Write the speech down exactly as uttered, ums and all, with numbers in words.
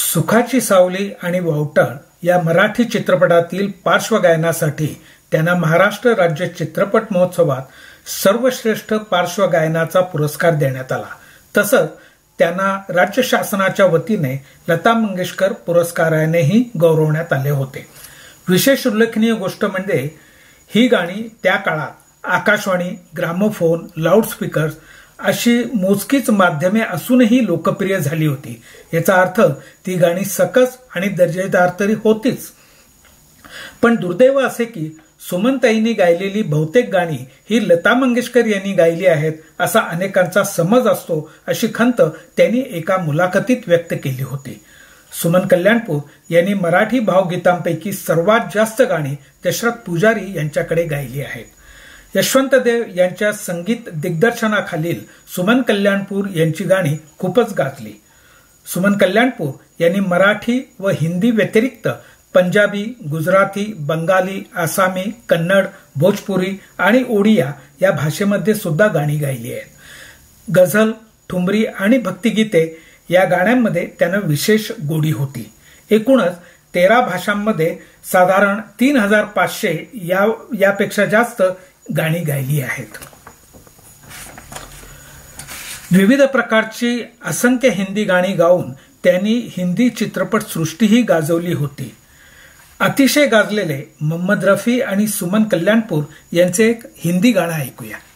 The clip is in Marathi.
सुखाची सावली आणि वावटळ या मराठी चित्रपटातील पार्श्वगायनासाठी त्यांना महाराष्ट्र राज्य चित्रपट महोत्सवात सर्वश्रेष्ठ पार्श्वगायनाचा पुरस्कार देण्यात आला। तसंच त्यांना राज्य शासनाच्या वतीने लता मंगेशकर पुरस्कारानेही गौरवण्यात आले होते। विशेष उल्लेखनीय गोष्ट म्हणजे ही गाणी त्या काळात आकाशवाणी, ग्रामोफोन, लाऊडस्पीकर्स अशी मोजकीच माध्यमे असूनही लोकप्रिय झाली होती। याचा अर्थ ती गाणी सकस आणि दर्जेदार तरी होतीच, पण दुर्दैव असे की सुमनताईंनी गायलेली बहुतेक गाणी ही लता मंगेशकर यांनी गायली आहेत असा अनेकांचा समज असतो, अशी खंत त्यांनी एका मुलाखतीत व्यक्त केली होती। सुमन कल्याणपूर यांनी मराठी भावगीतांपैकी सर्वात जास्त गाणी दशरथ पुजारी यांच्याकडे गायली आहेत। यशवंत देव यांच्या संगीत दिग्दर्शनाखालील सुमन कल्याणपूर यांची गाणी खूपच गाजली। सुमन कल्याणपूर यांनी मराठी व हिंदी व्यतिरिक्त पंजाबी, गुजराती, बंगाली, आसामी, कन्नड, भोजपुरी आणि ओडिया या भाषेमध्ये सुद्धा गाणी गायली आहेत। गझल, ठुमरी आणि भक्तिगीते या गाण्यांमध्ये त्यांना विशेष गोडी होती। एकूणच तेरा भाषांमध्ये साधारण तीन हजार पाचशे या यापेक्षा जास्त गाणी गायली आहेत। विविध प्रकारची असंख्य हिंदी गाणी गाऊन त्यांनी हिंदी चित्रपट सृष्टीही गाजवली होती। अतिशय गाजलेले मोहम्मद रफी आणि सुमन कल्याणपूर यांचे एक हिंदी गाणं ऐकूया।